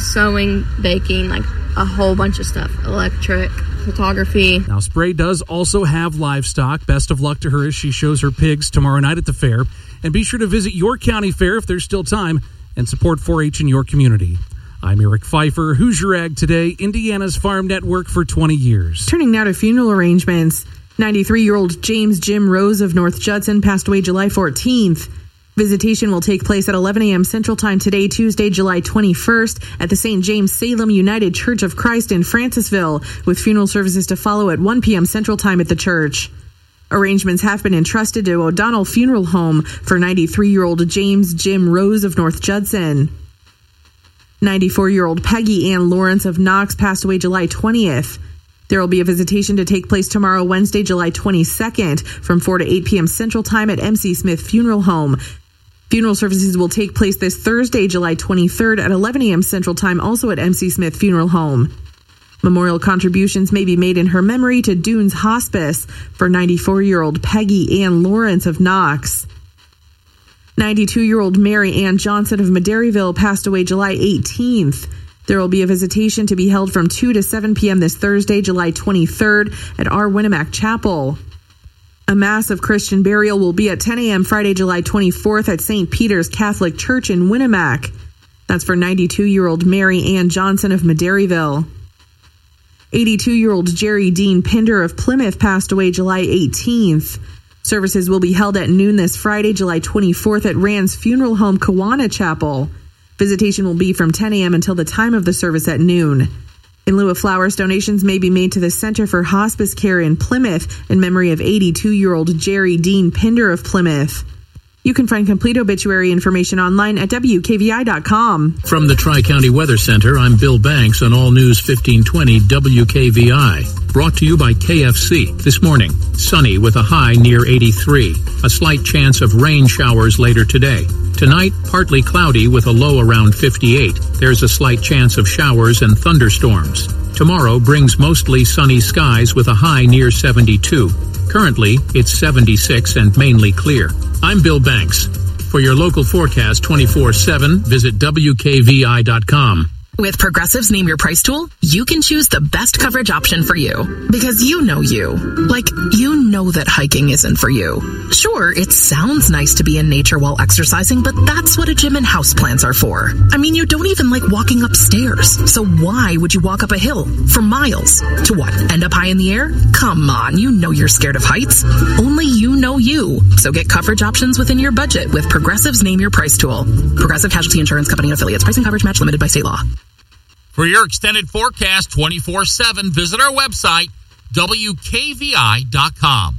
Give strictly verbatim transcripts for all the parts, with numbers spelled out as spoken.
sewing, baking, like a whole bunch of stuff. Electric, photography. Now, Spray does also have livestock. Best of luck to her as she shows her pigs tomorrow night at the fair. And be sure to visit your county fair if there's still time and support four H in your community. I'm Eric Pfeiffer. Who's Your Ag Today? Indiana's Farm Network for twenty years. Turning now to funeral arrangements. ninety-three-year-old James Jim Rose of North Judson passed away July fourteenth. Visitation will take place at eleven a.m. Central Time today, Tuesday, July twenty-first, at the Saint James Salem United Church of Christ in Francisville, with funeral services to follow at one p.m. Central Time at the church. Arrangements have been entrusted to O'Donnell Funeral Home for ninety-three-year-old James Jim Rose of North Judson. ninety-four-year-old Peggy Ann Lawrence of Knox passed away July twentieth. There will be a visitation to take place tomorrow, Wednesday, July twenty-second, from four to eight p.m. Central Time at M C Smith Funeral Home. Funeral services will take place this Thursday, July twenty-third at eleven a.m. Central Time, also at M C Smith Funeral Home. Memorial contributions may be made in her memory to Dunes Hospice for ninety-four-year-old Peggy Ann Lawrence of Knox. ninety-two-year-old Mary Ann Johnson of Madairyville passed away July eighteenth. There will be a visitation to be held from two to seven p.m. this Thursday, July twenty-third at our Winnemac Chapel. A mass of Christian burial will be at ten a.m. Friday, July twenty-fourth at Saint Peter's Catholic Church in Winnemac. That's for ninety-two-year-old Mary Ann Johnson of Madairyville. eighty-two-year-old Jerry Dean Pinder of Plymouth passed away July eighteenth. Services will be held at noon this Friday, July twenty-fourth at Rand's Funeral Home, Kiwanis Chapel. Visitation will be from ten a.m. until the time of the service at noon. In lieu of flowers, donations may be made to the Center for Hospice Care in Plymouth in memory of eighty-two-year-old Jerry Dean Pinder of Plymouth. You can find complete obituary information online at W K V I dot com. From the Tri-County Weather Center, I'm Bill Banks on All News fifteen twenty W K V I. Brought to you by K F C. This morning, sunny with a high near eighty-three. A slight chance of rain showers later today. Tonight, partly cloudy with a low around fifty-eight. There's a slight chance of showers and thunderstorms. Tomorrow brings mostly sunny skies with a high near seventy-two. Currently, it's seventy-six and mainly clear. I'm Bill Banks. For your local forecast twenty-four seven, visit W K V I dot com. With Progressive's Name Your Price tool, you can choose the best coverage option for you. Because you know you. Like, you know that hiking isn't for you. Sure, it sounds nice to be in nature while exercising, but that's what a gym and houseplants are for. I mean, you don't even like walking upstairs. So why would you walk up a hill for miles? To what, end up high in the air? Come on, you know you're scared of heights. Only you know you. So get coverage options within your budget with Progressive's Name Your Price tool. Progressive Casualty Insurance Company and Affiliates. Price and coverage match limited by state law. For your extended forecast twenty-four seven, visit our website, W K V I dot com.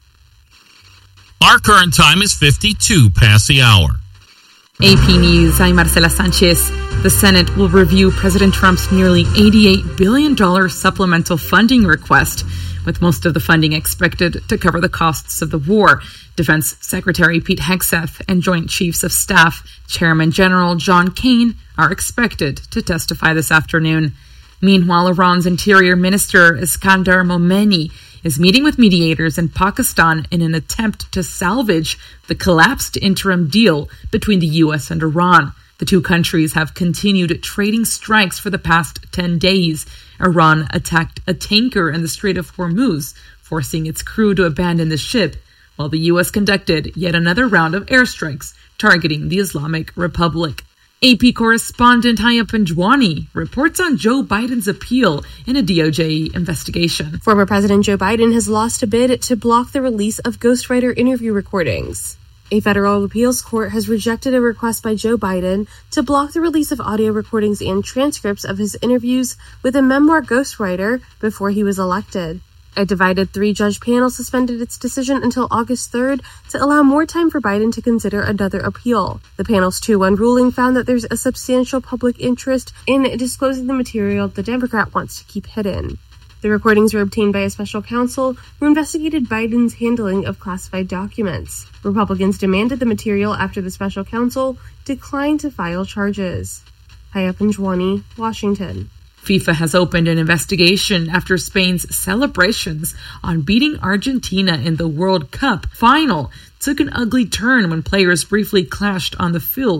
Our current time is fifty-two past the hour. A P News, I'm Marcela Sanchez. The Senate will review President Trump's nearly eighty-eight billion dollars supplemental funding request, with most of the funding expected to cover the costs of the war. Defense Secretary Pete Hegseth and Joint Chiefs of Staff Chairman General John Kane are expected to testify this afternoon. Meanwhile, Iran's Interior Minister Iskandar Momeni is meeting with mediators in Pakistan in an attempt to salvage the collapsed interim deal between the U S and Iran. The two countries have continued trading strikes for the past ten days. Iran attacked a tanker in the Strait of Hormuz, forcing its crew to abandon the ship, while the U S conducted yet another round of airstrikes targeting the Islamic Republic. A P correspondent Haya Panjwani reports on Joe Biden's appeal in a D O J investigation. Former President Joe Biden has lost a bid to block the release of ghostwriter interview recordings. A federal appeals court has rejected a request by Joe Biden to block the release of audio recordings and transcripts of his interviews with a memoir ghostwriter before he was elected. A divided three-judge panel suspended its decision until August third to allow more time for Biden to consider another appeal. The panel's two one ruling found that there's a substantial public interest in disclosing the material the Democrat wants to keep hidden. The recordings were obtained by a special counsel who investigated Biden's handling of classified documents. Republicans demanded the material after the special counsel declined to file charges. Haya Panjwani, Washington. FIFA has opened an investigation after Spain's celebrations on beating Argentina in the World Cup final took an ugly turn when players briefly clashed on the field.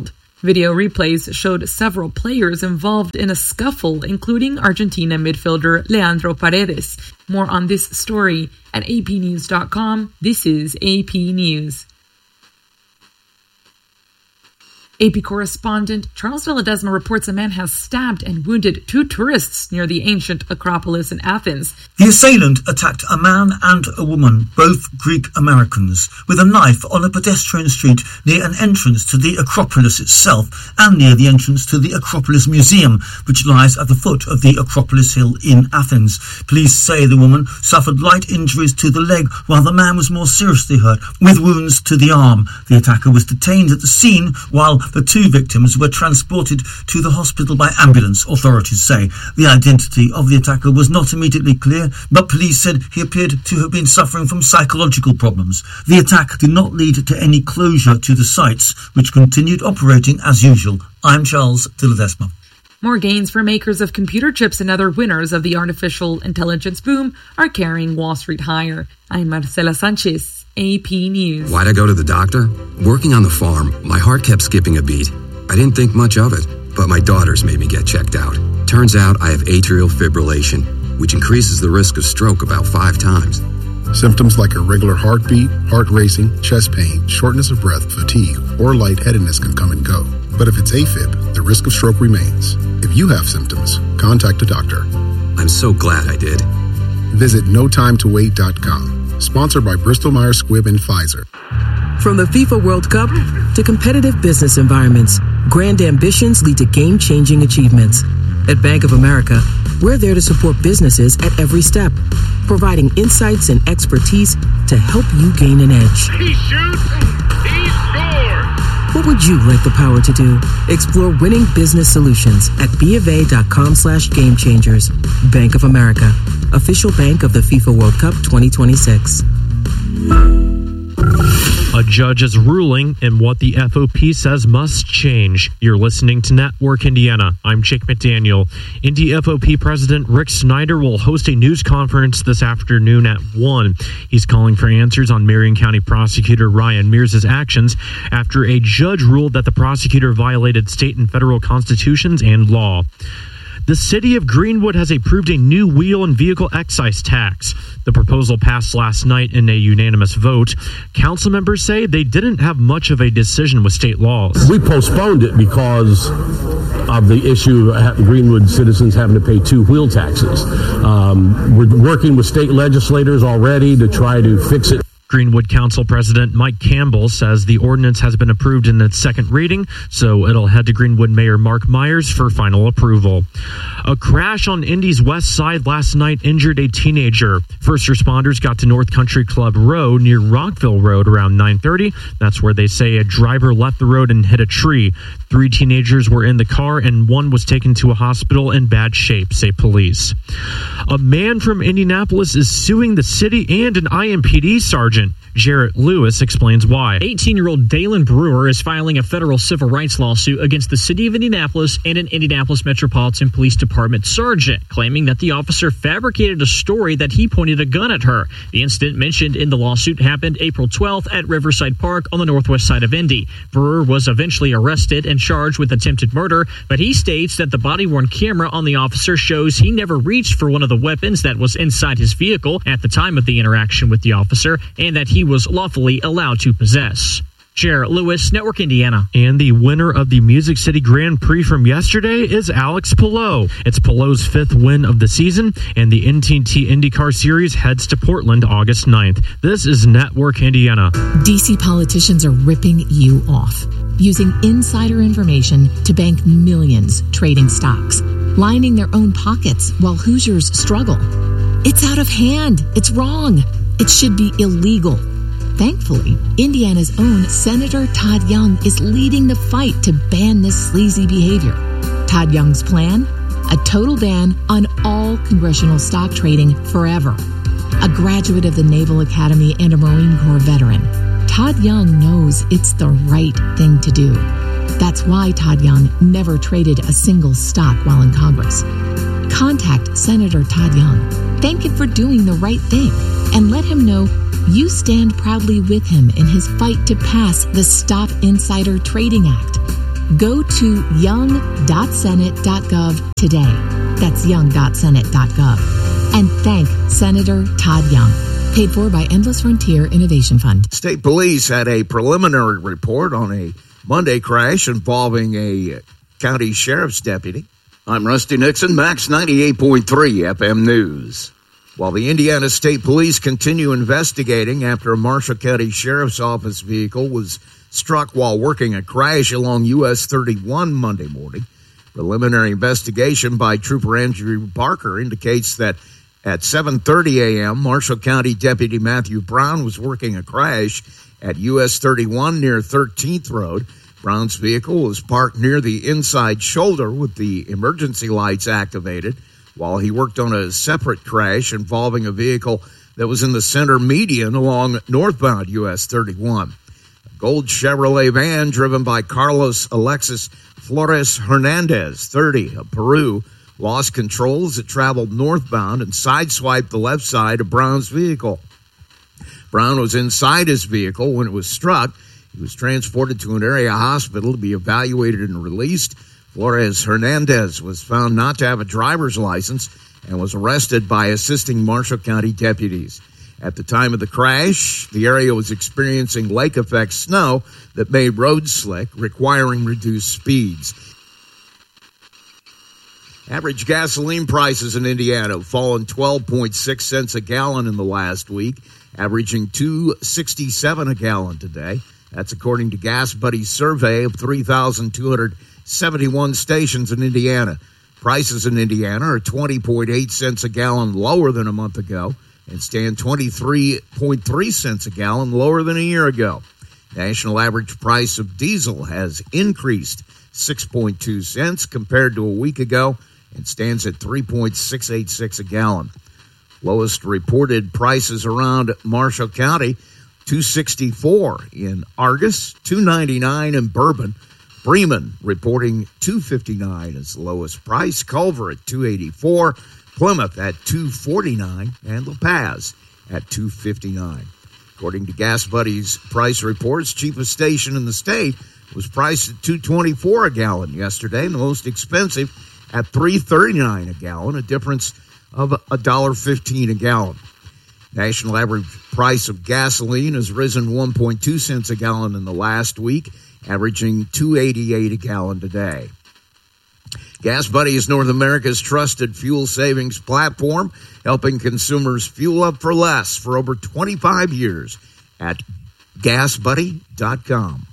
Video replays showed several players involved in a scuffle, including Argentina midfielder Leandro Paredes. More on this story at A P news dot com. This is A P News. A P correspondent Charles Villadesma reports a man has stabbed and wounded two tourists near the ancient Acropolis in Athens. The assailant attacked a man and a woman, both Greek Americans, with a knife on a pedestrian street near an entrance to the Acropolis itself and near the entrance to the Acropolis Museum, which lies at the foot of the Acropolis Hill in Athens. Police say the woman suffered light injuries to the leg, while the man was more seriously hurt, with wounds to the arm. The attacker was detained at the scene, while the two victims were transported to the hospital by ambulance, authorities say. The identity of the attacker was not immediately clear, but police said he appeared to have been suffering from psychological problems. The attack did not lead to any closure to the sites, which continued operating as usual. I'm Charles Villadesma. More gains for makers of computer chips and other winners of the artificial intelligence boom are carrying Wall Street higher. I'm Marcela Sanchez. A P News. Why'd I go to the doctor? Working on the farm, my heart kept skipping a beat. I didn't think much of it, but my daughters made me get checked out. Turns out I have atrial fibrillation, which increases the risk of stroke about five times. Symptoms like irregular heartbeat, heart racing, chest pain, shortness of breath, fatigue, or lightheadedness can come and go. But if it's AFib, the risk of stroke remains. If you have symptoms, contact a doctor. I'm so glad I did. Visit no time to wait dot com. Sponsored by Bristol Myers Squibb and Pfizer. From the FIFA World Cup to competitive business environments, grand ambitions lead to game-changing achievements. At Bank of America, we're there to support businesses at every step, providing insights and expertise to help you gain an edge. He shoots, he scores! What would you like the power to do? Explore winning business solutions at BofA.com slash game changers. Bank of America, official bank of the FIFA World Cup twenty twenty-six. A judge is ruling in what the F O P says must change. You're listening to Network Indiana. I'm Jake McDaniel. Indy F O P President Rick Snyder will host a news conference this afternoon at one. He's calling for answers on Marion County Prosecutor Ryan Mears' actions after a judge ruled that the prosecutor violated state and federal constitutions and law. The city of Greenwood has approved a new wheel and vehicle excise tax. The proposal passed last night in a unanimous vote. Council members say they didn't have much of a decision with state laws. We postponed it because of the issue of Greenwood citizens having to pay two wheel taxes. Um, we're working with state legislators already to try to fix it. Greenwood Council President Mike Campbell says the ordinance has been approved in its second reading, so it'll head to Greenwood Mayor Mark Myers for final approval. A crash on Indy's west side last night injured a teenager. First responders got to North Country Club Road near Rockville Road around nine thirty. That's where they say a driver left the road and hit a tree. Three teenagers were in the car and one was taken to a hospital in bad shape, say police. A man from Indianapolis is suing the city and an I M P D sergeant. Jarrett Lewis explains why. eighteen-year-old Dalen Brewer is filing a federal civil rights lawsuit against the city of Indianapolis and an Indianapolis Metropolitan Police Department sergeant, claiming that the officer fabricated a story that he pointed a gun at her. The incident mentioned in the lawsuit happened April twelfth at Riverside Park on the northwest side of Indy. Brewer was eventually arrested and charged with attempted murder, but he states that the body-worn camera on the officer shows he never reached for one of the weapons that was inside his vehicle at the time of the interaction with the officer, and that he was lawfully allowed to possess. Jarrett Lewis, Network Indiana. And the winner of the Music City Grand Prix from yesterday is Alex Palou. It's Palou's fifth win of the season, and the N T T IndyCar Series heads to Portland August ninth. This is Network Indiana. D C politicians are ripping you off, using insider information to bank millions trading stocks, lining their own pockets while Hoosiers struggle. It's out of hand. It's wrong. It should be illegal. Thankfully, Indiana's own Senator Todd Young is leading the fight to ban this sleazy behavior. Todd Young's plan? A total ban on all congressional stock trading forever. A graduate of the Naval Academy and a Marine Corps veteran, Todd Young knows it's the right thing to do. That's why Todd Young never traded a single stock while in Congress. Contact Senator Todd Young. Thank him for doing the right thing, and let him know you stand proudly with him in his fight to pass the Stop Insider Trading Act. Go to young dot senate dot gov today. That's young dot senate dot gov. And thank Senator Todd Young. Paid for by Endless Frontier Innovation Fund. State police had a preliminary report on a Monday crash involving a county sheriff's deputy. I'm Rusty Nixon, Max ninety-eight point three F M News. While the Indiana State Police continue investigating after a Marshall County Sheriff's Office vehicle was struck while working a crash along U S thirty-one Monday morning, preliminary investigation by Trooper Andrew Barker indicates that at seven thirty a.m., Marshall County Deputy Matthew Brown was working a crash at U S thirty-one near thirteenth Road. Brown's vehicle was parked near the inside shoulder with the emergency lights activated while he worked on a separate crash involving a vehicle that was in the center median along northbound U S thirty-one. A gold Chevrolet van driven by Carlos Alexis Flores Hernandez, thirty, of Peru, lost control as it traveled northbound and sideswiped the left side of Brown's vehicle. Brown was inside his vehicle when it was struck. He was transported to an area hospital to be evaluated and released. Flores Hernandez was found not to have a driver's license and was arrested by assisting Marshall County deputies. At the time of the crash, the area was experiencing lake effect snow that made roads slick, requiring reduced speeds. Average gasoline prices in Indiana have fallen twelve point six cents a gallon in the last week, averaging two dollars and sixty-seven cents a gallon today. That's according to Gas Buddy's survey of three thousand two hundred seventy-one stations in Indiana. Prices in Indiana are twenty point eight cents a gallon lower than a month ago and stand twenty-three point three cents a gallon lower than a year ago. National average price of diesel has increased six point two cents compared to a week ago and stands at three point six eight six a gallon. Lowest reported prices around Marshall County, two sixty-four in Argus, two ninety-nine in Bourbon. Bremen reporting two fifty-nine as the lowest price. Culver at two eighty-four, Plymouth at two forty-nine, and La Paz at two fifty-nine. According to Gas Buddy's price reports, cheapest station in the state was priced at two twenty-four a gallon yesterday, and the most expensive at three thirty-nine a gallon, a difference of one dollar fifteen a gallon. National average price of gasoline has risen one point two cents a gallon in the last week, averaging two eighty-eight a gallon today. Gas Buddy is North America's trusted fuel savings platform, helping consumers fuel up for less for over twenty-five years at gas buddy dot com.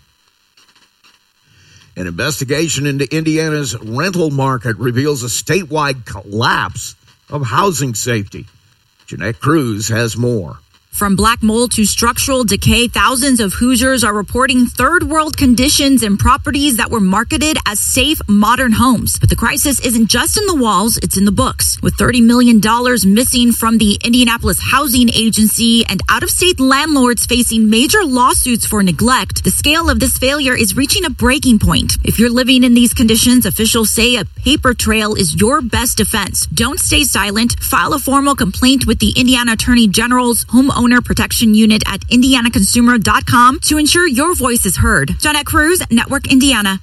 An investigation into Indiana's rental market reveals a statewide collapse of housing safety. Jeanette Cruz has more. From black mold to structural decay, thousands of Hoosiers are reporting third world conditions in properties that were marketed as safe, modern homes. But the crisis isn't just in the walls, it's in the books. With thirty million dollars missing from the Indianapolis Housing Agency and out-of-state landlords facing major lawsuits for neglect, the scale of this failure is reaching a breaking point. If you're living in these conditions, officials say a paper trail is your best defense. Don't stay silent. File a formal complaint with the Indiana Attorney General's Home Owner Protection Unit at indiana consumer dot com to ensure your voice is heard. Jeanette Cruz, Network Indiana.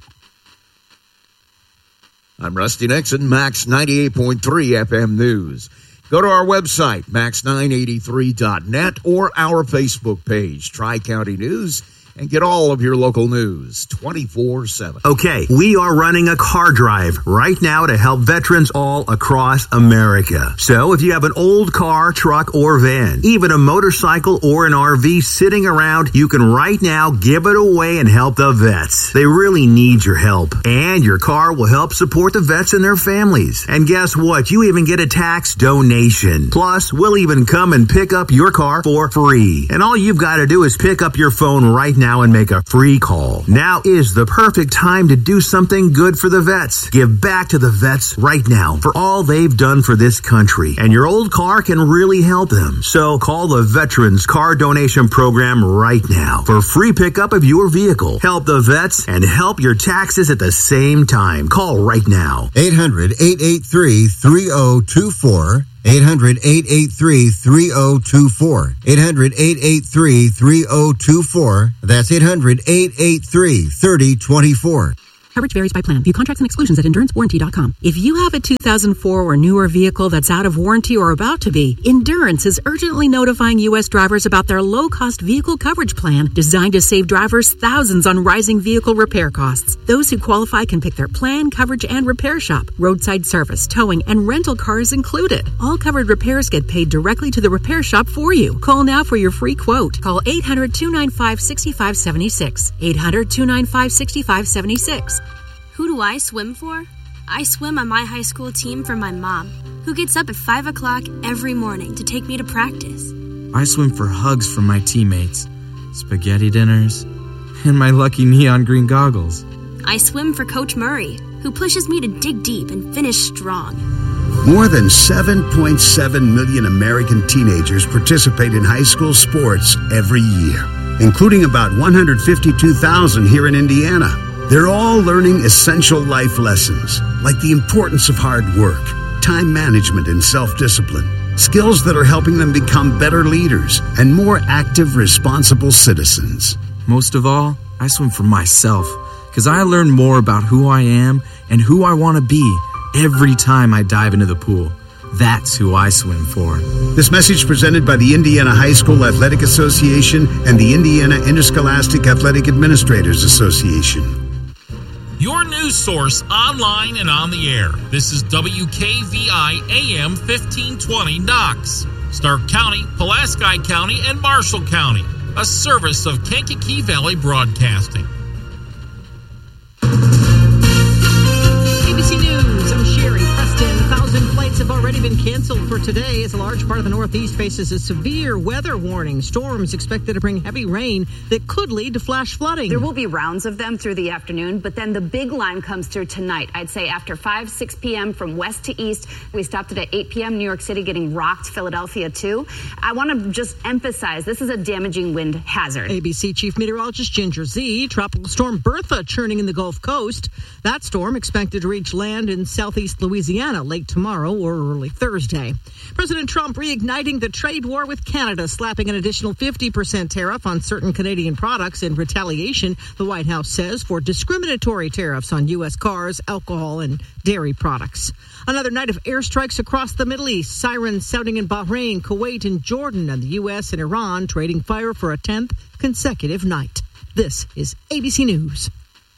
I'm Rusty Nixon, Max ninety-eight point three F M News. Go to our website, max nine eighty-three dot net, or our Facebook page, Tri-County News, and get all of your local news twenty-four seven. Okay, we are running a car drive right now to help veterans all across America. So if you have an old car, truck, or van, even a motorcycle or an R V sitting around, you can right now give it away and help the vets. They really need your help. And your car will help support the vets and their families. And guess what? You even get a tax donation. Plus, we'll even come and pick up your car for free. And all you've got to do is pick up your phone right now and make a free call. Now is the perfect time to do something good for the vets. Give back to the vets right now for all they've done for this country. And your old car can really help them. So call the Veterans Car Donation Program right now for free pickup of your vehicle. Help the vets and help your taxes at the same time. Call right now. eight hundred, eight eight three, three oh two four. eight hundred, eight eight three, three oh two four. eight hundred, eight eight three, three oh two four. That's eight hundred, eight eight three, three oh two four. Coverage varies by plan. View contracts and exclusions at endurance warranty dot com. If you have a two thousand four or newer vehicle that's out of warranty or about to be, Endurance is urgently notifying U S drivers about their low-cost vehicle coverage plan designed to save drivers thousands on rising vehicle repair costs. Those who qualify can pick their plan, coverage, and repair shop. Roadside service, towing, and rental cars included. All covered repairs get paid directly to the repair shop for you. Call now for your free quote. Call eight hundred, two nine five, six five seven six. eight hundred, two nine five, six five seven six. Who do I swim for? I swim on my high school team for my mom, who gets up at five o'clock every morning to take me to practice. I swim for hugs from my teammates, spaghetti dinners, and my lucky neon green goggles. I swim for Coach Murray, who pushes me to dig deep and finish strong. More than seven point seven million American teenagers participate in high school sports every year, including about one hundred fifty-two thousand here in Indiana. They're all learning essential life lessons, like the importance of hard work, time management, and self-discipline, skills that are helping them become better leaders and more active, responsible citizens. Most of all, I swim for myself, because I learn more about who I am and who I want to be every time I dive into the pool. That's who I swim for. This message presented by the Indiana High School Athletic Association and the Indiana Interscholastic Athletic Administrators Association. Your news source online and on the air. This is W K V I A M fifteen twenty Knox, Stark County, Pulaski County, and Marshall County. A service of Kankakee Valley Broadcasting. A B C News, I'm Sherry Preston. A thousand flights have already been canceled for today as a large part of the Northeast faces a severe weather warning. Storms expected to bring heavy rain that could lead to flash flooding. There will be rounds of them through the afternoon, but then the big line comes through tonight. I'd say after five, six p.m. from west to east. We stopped it at eight p.m. New York City getting rocked, Philadelphia too. I want to just emphasize this is a damaging wind hazard. A B C Chief Meteorologist Ginger Z. Tropical storm Bertha churning in the Gulf Coast. That storm expected to reach land in southeast Louisiana late tomorrow or early Thursday. President Trump reigniting the trade war with Canada, slapping an additional fifty percent tariff on certain Canadian products in retaliation, the White House says, for discriminatory tariffs on U S cars, alcohol, and dairy products. Another night of airstrikes across the Middle East, sirens sounding in Bahrain, Kuwait, and Jordan, and the U S and Iran trading fire for a tenth consecutive night. This is A B C News.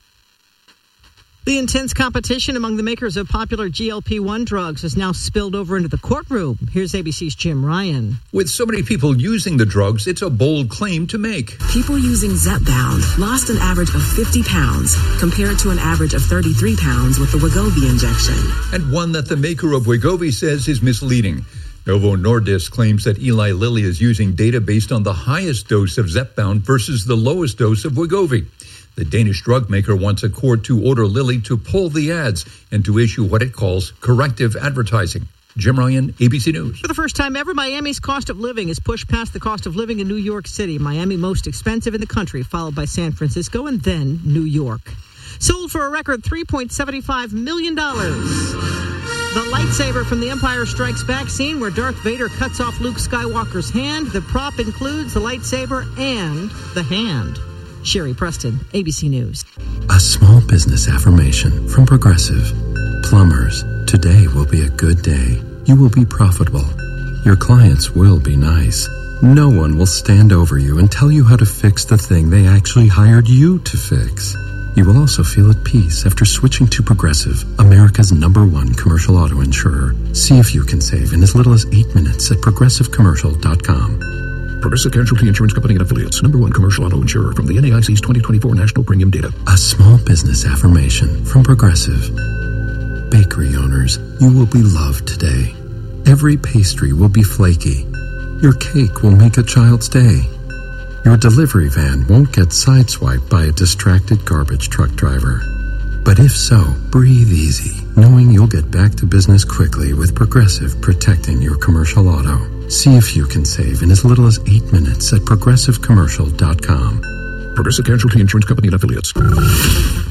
The intense competition among the makers of popular G L P one drugs has now spilled over into the courtroom. Here's A B C's Jim Ryan. With so many people using the drugs, it's a bold claim to make. People using Zepbound lost an average of fifty pounds compared to an average of thirty-three pounds with the Wegovy injection. And one that the maker of Wegovy says is misleading. Novo Nordisk claims that Eli Lilly is using data based on the highest dose of Zepbound versus the lowest dose of Wegovy. The Danish drug maker wants a court to order Lilly to pull the ads and to issue what it calls corrective advertising. Jim Ryan, A B C News. For the first time ever, Miami's cost of living is pushed past the cost of living in New York City. Miami most expensive in the country, followed by San Francisco and then New York. Sold for a record three point seven five million dollars. The lightsaber from The Empire Strikes Back scene where Darth Vader cuts off Luke Skywalker's hand. The prop includes the lightsaber and the hand. Sherry Preston, A B C News. A small business affirmation from Progressive. Plumbers, today will be a good day. You will be profitable. Your clients will be nice. No one will stand over you and tell you how to fix the thing they actually hired you to fix. You will also feel at peace after switching to Progressive, America's number one commercial auto insurer. See if you can save in as little as eight minutes at progressive commercial dot com. Progressive Casualty Insurance Company and Affiliates. Number one commercial auto insurer from the N A I C's twenty twenty-four National Premium Data. A small business affirmation from Progressive. Bakery owners, you will be loved today. Every pastry will be flaky. Your cake will make a child's day. Your delivery van won't get sideswiped by a distracted garbage truck driver. But if so, breathe easy, knowing you'll get back to business quickly with Progressive protecting your commercial auto. See if you can save in as little as eight minutes at progressive commercial dot com. Progressive Casualty Insurance Company and Affiliates.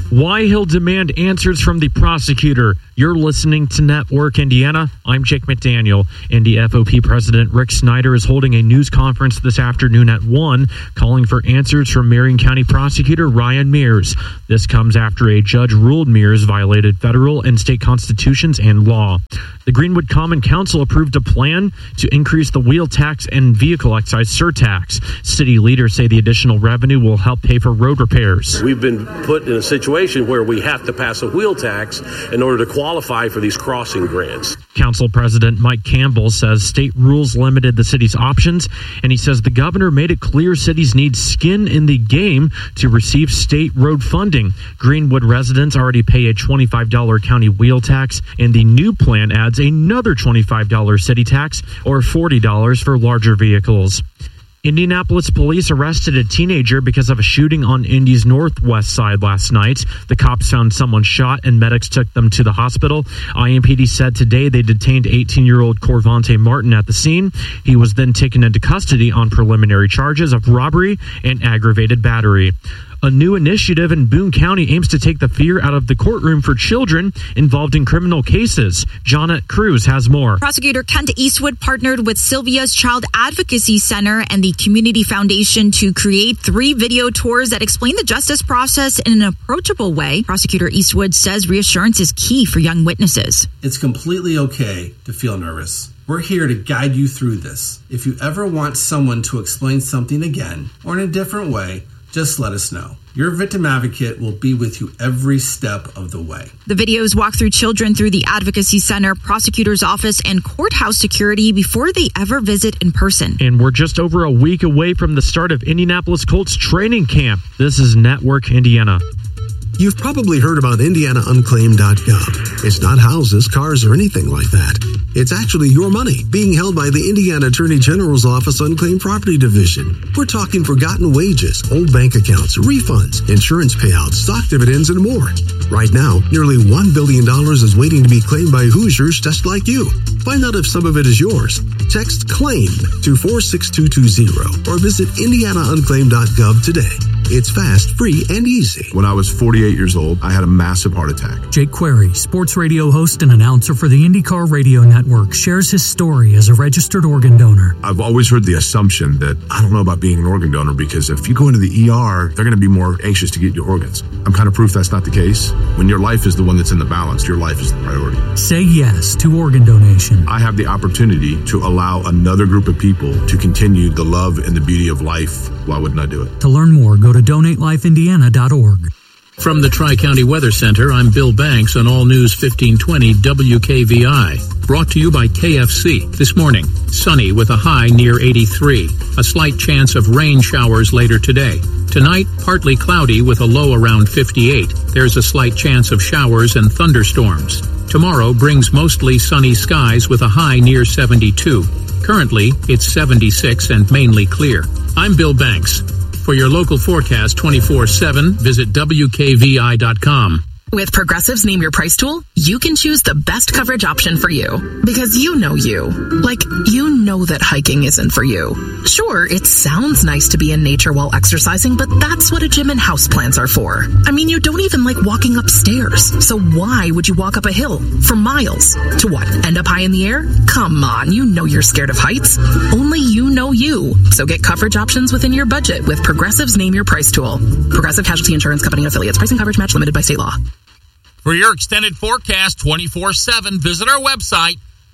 Why he'll demand answers from the prosecutor. You're listening to Network Indiana. I'm Jake McDaniel. Indy F O P President Rick Snyder is holding a news conference this afternoon at one, calling for answers from Marion County Prosecutor Ryan Mears. This comes after a judge ruled Mears violated federal and state constitutions and law. The Greenwood Common Council approved a plan to increase the wheel tax and vehicle excise surtax. City leaders say the additional revenue will help pay for road repairs. We've been put in a situation where we have to pass a wheel tax in order to qualify for these crossing grants. Council President Mike Campbell says state rules limited the city's options, and he says the governor made it clear cities need skin in the game to receive state road funding. Greenwood residents already pay a twenty-five dollars county wheel tax, and the new plan adds another twenty-five dollars city tax or forty dollars for larger vehicles. Indianapolis police arrested a teenager because of a shooting on Indy's northwest side last night. The cops found someone shot and medics took them to the hospital. I M P D said today they detained eighteen-year-old Corvante Martin at the scene. He was then taken into custody on preliminary charges of robbery and aggravated battery. A new initiative in Boone County aims to take the fear out of the courtroom for children involved in criminal cases. Jonette Cruz has more. Prosecutor Kent Eastwood partnered with Sylvia's Child Advocacy Center and the Community Foundation to create three video tours that explain the justice process in an approachable way. Prosecutor Eastwood says reassurance is key for young witnesses. It's completely okay to feel nervous. We're here to guide you through this. If you ever want someone to explain something again or in a different way, just let us know. Your victim advocate will be with you every step of the way. The videos walk through children through the Advocacy Center, prosecutor's office, and courthouse security before they ever visit in person. And we're just over a week away from the start of Indianapolis Colts training camp. This is Network Indiana. You've probably heard about Indiana Unclaimed dot gov. It's not houses, cars, or anything like that. It's actually your money being held by the Indiana Attorney General's Office Unclaimed Property Division. We're talking forgotten wages, old bank accounts, refunds, insurance payouts, stock dividends, and more. Right now, nearly one billion dollars is waiting to be claimed by Hoosiers just like you. Find out if some of it is yours. Text CLAIM to four six two two zero or visit Indiana Unclaimed dot gov today. It's fast, free, and easy. When I was forty-eight years old, I had a massive heart attack. Jake Query, sports radio host and announcer for the IndyCar Radio Network, shares his story as a registered organ donor. I've always heard the assumption that I don't know about being an organ donor because if you go into the E R, they're going to be more anxious to get your organs. I'm kind of proof that's not the case. When your life is the one that's in the balance, your life is the priority. Say yes to organ donation. I have the opportunity to allow another group of people to continue the love and the beauty of life. Why wouldn't I do it? To learn more, go to donate life indiana dot org. From the Tri-County Weather Center, I'm Bill Banks on All News fifteen twenty W K V I. Brought to you by K F C. This morning, sunny with a high near eighty-three. A slight chance of rain showers later today. Tonight, partly cloudy with a low around fifty-eight. There's a slight chance of showers and thunderstorms. Tomorrow brings mostly sunny skies with a high near seventy-two. Currently, it's seventy-six and mainly clear. I'm Bill Banks. For your local forecast twenty-four seven, visit W K V I dot com. With Progressive's Name Your Price tool, you can choose the best coverage option for you. Because you know you. Like, you know that hiking isn't for you. Sure, it sounds nice to be in nature while exercising, but that's what a gym and houseplants are for. I mean, you don't even like walking upstairs. So why would you walk up a hill for miles? To what, end up high in the air? Come on, you know you're scared of heights. Only you know you. So get coverage options within your budget with Progressive's Name Your Price tool. Progressive Casualty Insurance Company and affiliates. Pricing coverage match limited by state law. For your extended forecast twenty-four seven, visit our website,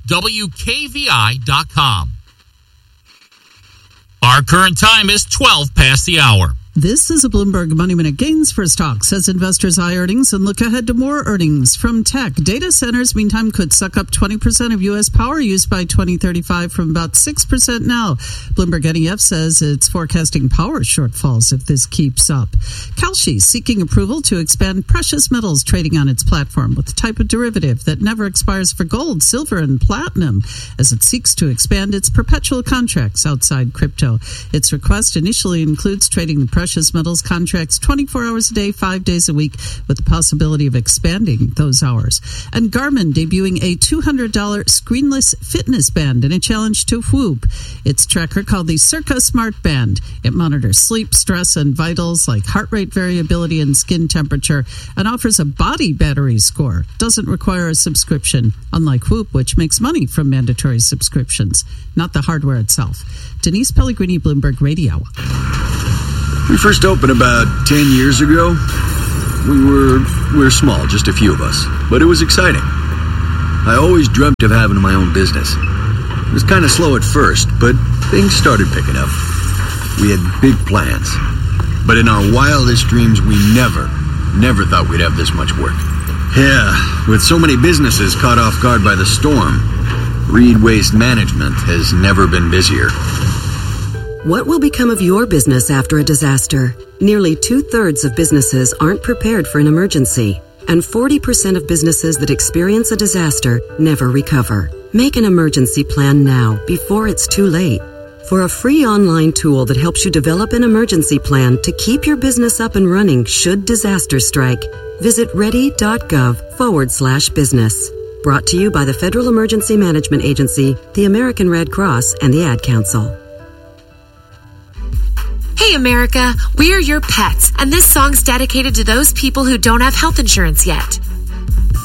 W K V I dot com. Our current time is twelve past the hour. This is a Bloomberg Money Minute Gains for stocks as investors eye earnings and look ahead to more earnings from tech. Data centers, meantime, could suck up twenty percent of U S power use by twenty thirty-five from about six percent now. Bloomberg N E F says it's forecasting power shortfalls if this keeps up. Kalshi seeking approval to expand precious metals trading on its platform with a type of derivative that never expires for gold, silver, and platinum as it seeks to expand its perpetual contracts outside crypto. Its request initially includes trading the precious precious metals contracts twenty-four hours a day, five days a week, with the possibility of expanding those hours. And Garmin debuting a two hundred dollars screenless fitness band in a challenge to Whoop. Its tracker called the Circa Smart Band. It monitors sleep, stress, and vitals like heart rate variability and skin temperature, and offers a body battery score. Doesn't require a subscription, unlike Whoop, which makes money from mandatory subscriptions, not the hardware itself. Denise Pellegrini, Bloomberg Radio. We first opened about ten years ago. We were we were small, just a few of us, but it was exciting. I always dreamt of having my own business. It was kind of slow at first, but things started picking up. We had big plans, but in our wildest dreams, we never, never thought we'd have this much work. Yeah, with so many businesses caught off guard by the storm, Reed Waste Management has never been busier. What will become of your business after a disaster? Nearly two-thirds of businesses aren't prepared for an emergency, and forty percent of businesses that experience a disaster never recover. Make an emergency plan now, before it's too late. For a free online tool that helps you develop an emergency plan to keep your business up and running should disaster strike, visit ready.gov forward slash business. Brought to you by the Federal Emergency Management Agency, the American Red Cross, and the Ad Council. Hey America, we're your pets, and this song's dedicated to those people who don't have health insurance yet.